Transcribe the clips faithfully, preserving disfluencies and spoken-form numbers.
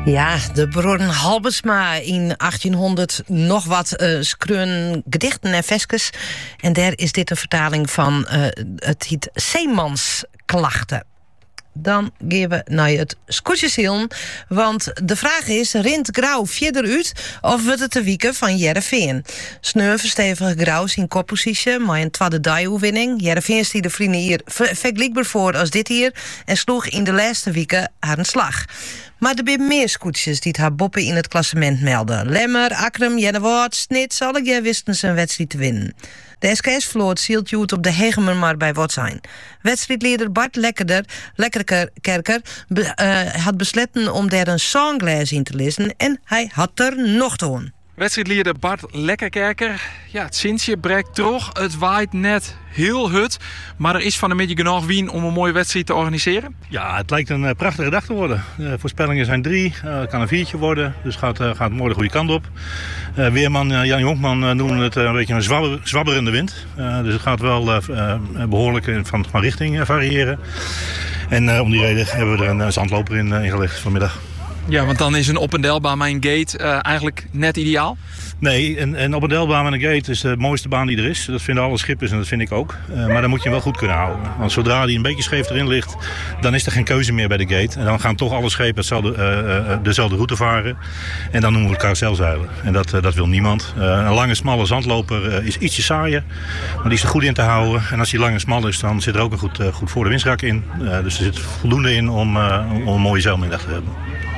Ja, de broeren Halbesma in achttienhonderd nog wat uh, skreun gedichten en veskes. En daar is dit een vertaling van uh, het heet Zeemansklachten. Dan gaan we naar het Scootjeshillen. Want de vraag is, rint Grauw verder uit of wordt het de wieken van Heerenveen? Sneu verstevige Grauw in koppositie, maar een tweede die-oefening. Heerenveen stiet de vrienden hier vergelijkbaar voor als dit hier en sloeg in de laatste weken haar een slag. Maar er zijn meer scootjes die het haar boppen in het klassement melden. Lemmer, Akrum, Jennewoord, Snits, alle jij wisten zijn wedstrijd te winnen. De S K S-vloot zielt je op de Hegemermar bij Wotzijn. Wedstrijdleider Bart Lekkerder, Lekkerkerker be, uh, had besloten om daar een songglas in te lezen en hij had er nog toen. Wedstrijdleider Bart Lekkerkerker. Ja, het Sintje breekt terug. Het waait net heel hut. Maar er is van de middag genoeg wien om een mooie wedstrijd te organiseren. Ja, het lijkt een uh, prachtige dag te worden. De voorspellingen zijn drie. Uh, het kan een viertje worden. Dus gaat, uh, gaat mooi de goede kant op. Uh, weerman uh, Jan Jonkman uh, noemde het uh, een beetje een zwabber, zwabberende wind. Uh, dus het gaat wel uh, uh, behoorlijk van, van richting uh, variëren. En uh, om die reden hebben we er een uh, zandloper in uh, ingelegd vanmiddag. Ja, want dan is een op- en delbaan mijn gate uh, eigenlijk net ideaal? Nee, en, en op een delbaan met een gate is de mooiste baan die er is. Dat vinden alle schippers en dat vind ik ook. Uh, maar dan moet je hem wel goed kunnen houden. Want zodra die een beetje scheef erin ligt, dan is er geen keuze meer bij de gate. En dan gaan toch alle schepen hetzelfde, uh, uh, dezelfde route varen. En dan noemen we het carouselzeilen. En dat, uh, dat wil niemand. Uh, een lange, smalle zandloper uh, is ietsje saaier. Maar die is er goed in te houden. En als die lang en smal is, dan zit er ook een goed, uh, goed voor de winstrak in. Uh, dus er zit voldoende in om, uh, om een mooie zeilmiddag te hebben.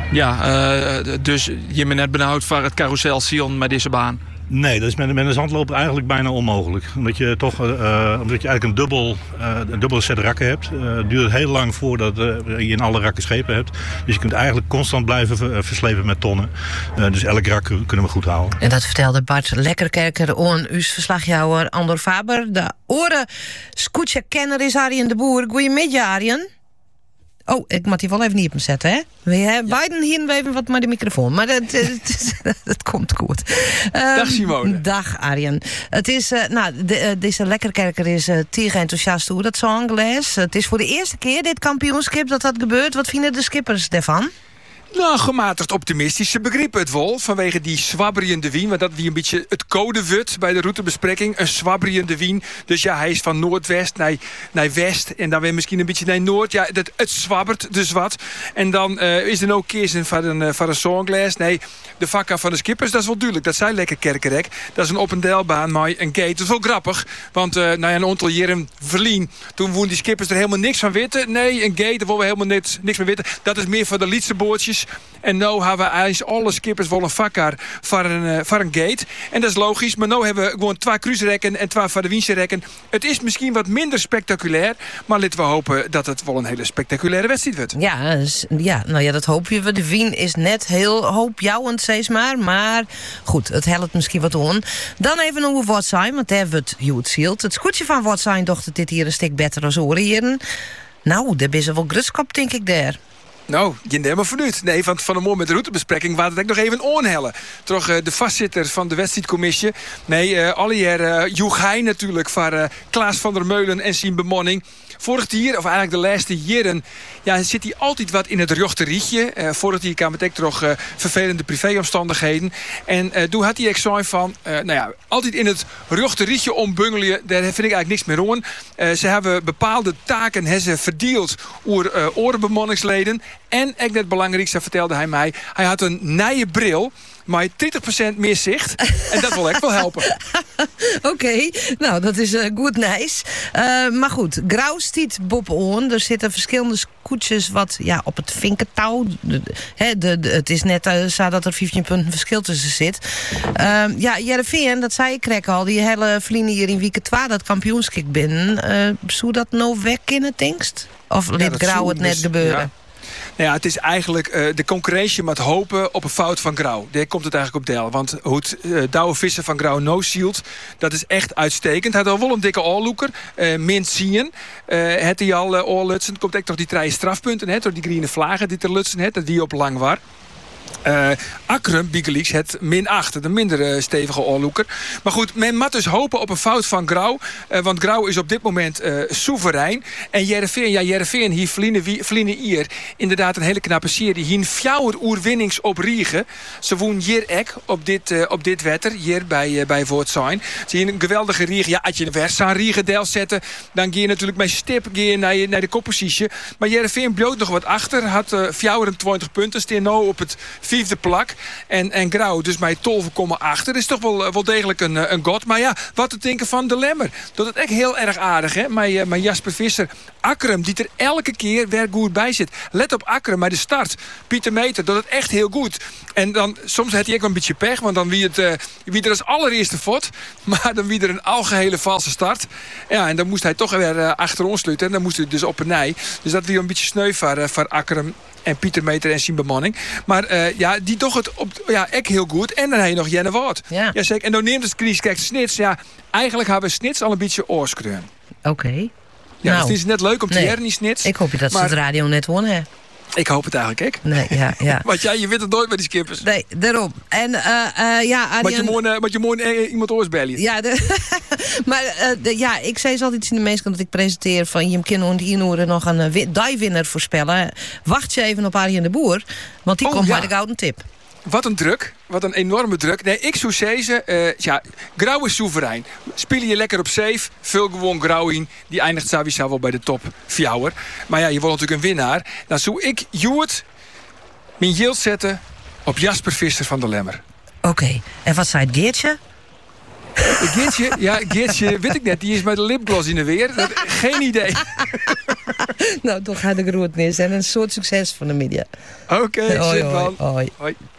Ja, uh, dus je bent net benauwd voor het carousel Sion met deze baan? Nee, dat is met, met een zandloper eigenlijk bijna onmogelijk. Omdat je toch, uh, omdat je eigenlijk een dubbel, uh, een dubbele set rakken hebt. Uh, duurt het heel lang voordat uh, je in alle rakken schepen hebt. Dus je kunt eigenlijk constant blijven ver, verslepen met tonnen. Uh, dus elk rak kunnen we goed houden. En dat vertelde Bart Lekkerkerker aan uw verslagjouwer Andor Faber. De oren scootje-kenner is Arjen de Boer. Goedemiddag, Arjen. Oh, ik moet die wel even niet op me zetten, hè? We hebben ja. beiden hier even wat met de microfoon. Maar dat, dat, dat komt goed. Um, dag Simone. Dag Arjen. Het is, uh, nou, de, uh, deze Lekkerkerker is uh, tegen enthousiast hoe dat songglas. Het is voor de eerste keer dit kampioenschap dat dat gebeurt. Wat vinden de skippers daarvan? Nou, gematigd optimistische begrippen het wel. Vanwege die zwabberende wien. Want dat wie een beetje het codewut bij de routebespreking. Een zwabberende wien. Dus ja, hij is van noordwest naar, naar west. En dan weer misschien een beetje naar noord. Ja, dat, het zwabbert dus wat. En dan uh, is er ook kiezen van een, uh, van een songglas. Nee, de vakka van de skippers, dat is wel duidelijk. Dat zijn lekker kerkerek. Dat is een op- en delbaan, maar een gate. Dat is wel grappig. Want uh, nou ja, een aantal jaren verlien. Toen woonden die skippers er helemaal niks van weten. Nee, een gate, daar willen we helemaal niks, niks meer weten. Dat is meer voor de liedste boordjes. En nu hebben we eigenlijk alle skippers wel een vakkar voor een, uh, voor een gate. En dat is logisch. Maar nu hebben we gewoon twee cruiserekken en twee voor de winstrekken. Het is misschien wat minder spectaculair. Maar laten we hopen dat het wel een hele spectaculaire wedstrijd wordt. Ja, dus, ja, nou ja, dat hoop je. De wien is net heel hoopjouwend, steeds maar. Maar goed, het helpt misschien wat on. Dan even over Wotzijn, want daar hebben we het goed zielt. Het scootje van Wotzijn dacht het dit hier een stuk beter als oren hier. Nou, daar is er wel grutskop, denk ik, daar. Nou, je neemt me vanuit. Nee, want van de morgen met de routebespreking waren het ook nog even onhellen. Toch uh, de vastzitter van de wedstrijdcommissie. Nee, uh, alle jaar uh, joeg hij natuurlijk voor uh, Klaas van der Meulen en zijn bemanning. Vorig jaar, of eigenlijk de laatste jaren, ja, zit hij altijd wat in het rechterrietje. Uh, vorig jaar kwam het ook toch uh, vervelende privéomstandigheden. En uh, toen had hij ook zo van, uh, nou ja, altijd in het rechterrietje ombungelen, daar vind ik eigenlijk niks meer aan. Uh, ze hebben bepaalde taken hebben ze verdeeld over uh, orenbemanningsleden. En, echt net het belangrijkste, vertelde hij mij, hij had een nieuwe bril. Maar twintig procent meer zicht. En dat wil echt wel helpen. Oké, okay, nou dat is uh, goed nice. Uh, maar goed, Grauw stiet Bob on. Er zitten verschillende scootjes wat ja, op het vinkertouw. De, de, de, de, het is net uh, zo dat er vijftien punten verschil tussen zit. Uh, ja, Heerenveen, dat zei ik krek al. Die hele vrienden hier in week twee dat kampioenschap binnen. Uh, zou dat nou weg kunnen, denkst? Of liet ja, Grauw het net dus, gebeuren? Ja. Nou ja, het is eigenlijk uh, de concurrentie met hopen op een fout van Grauw. Daar komt het eigenlijk op deel. Want hoe het uh, Douwe Visser van Grauw no zielt, dat is echt uitstekend. Hij had al wel een dikke oorloeker. Uh, Mint zien. Uh, het hij al uh, oorlutsen. Komt echt toch die drie strafpunten. He, door die groene vlagen die er lutsen. He, dat die op lang war. Uh, Akrum, Bigelix, het min acht. De minder uh, stevige oorloeker. Maar goed, men moet dus hopen op een fout van Grauw. Uh, want Grauw is op dit moment uh, soeverein. En Jereveen, ja, Jereveen hier Vliene hier inderdaad een hele knappe serie. Hier fjouwer oerwinnings op Riegen. Ze woon hier ek op dit, uh, op dit wetter. Hier bij, uh, bij Voortzijn. Ze hier een geweldige Riegen. Ja, als je een vers aan Riegen deel zetten, dan ga je natuurlijk met stip naar, je, naar de koppositie. Maar Jereveen bloot nog wat achter. Had uh, vijfentwintig punten. Steen nu op het vijfde plak. En, en Grauw dus met twaalf komma acht. Dat is toch wel, wel degelijk een, een god. Maar ja, wat te denken van de Lemmer. Dat is echt heel erg aardig, hè. Maar, uh, maar Jasper Visser, Akrum, die er elke keer weer goed bij zit. Let op Akrum bij de start. Pieter Meter, dat het echt heel goed. En dan, soms had hij ook een beetje pech. Want dan wie het, uh, wie er als allereerste fot. Maar dan wie er een algehele valse start. Ja, en dan moest hij toch weer uh, achter ons sluiten. En dan moest hij dus op een nij. Dus dat weer een beetje sneu voor, uh, voor Akrum en Pieter Meter en zijn bemanning. Maar uh, ja, die toch het op, ja, echt heel goed. En dan heb je nog Jenne Wout. Ja. Ja, zeker. En dan neemt het crisis, kijk, Snits. Ja, eigenlijk hebben we Snits al een beetje oorskreun. Oké. Okay. Ja, nou, dus het is net leuk om te nee. leren, die Snits. Ik hoop je dat maar, ze het radio net won, hè? Ik hoop het eigenlijk, ik. Nee, ja, ja. Want jij, je weet het nooit met die skippers. Nee, daarom. En uh, uh, ja, Arjen... Maar je mooi, uh, je mooi uh, iemand oorsbellen. Ja, de, maar uh, de, ja, ik zei altijd iets in de meesten dat ik presenteer van je kan en Inoeren nog een uh, die-winnaar voorspellen. Wacht je even op Arjen de Boer, want die oh, komt ja. bij de gouden tip. Wat een druk. Wat een enorme druk. Nee, ik zou zeggen, uh, ja, Grauw is soeverein. Speel je lekker op safe. Vul gewoon Grauw in. Die eindigt sowieso wel bij de top vier. Maar ja, je wordt natuurlijk een winnaar. Dan zou ik Joert mijn yield zetten op Jasper Visser van de Lemmer. Oké. Okay. En wat zei het Geertje? Geertje, ja, Geertje, weet ik net. Die is met de lipgloss in de weer. Dat, geen idee. Nou, toch gaat de groet mis. En een soort succes van de media. Oké, okay, hoi, zit hoi, man. hoi. Hoi.